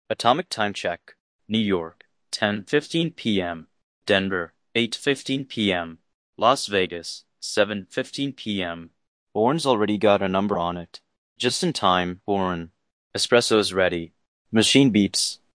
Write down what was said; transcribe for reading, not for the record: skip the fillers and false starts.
Atomic time check. New York, 10:15 p.m. Denver, 8:15 p.m. Las Vegas, 7:15 p.m. Born's already got a number on it. Just in time, Born. Espresso's ready. Machine beeps.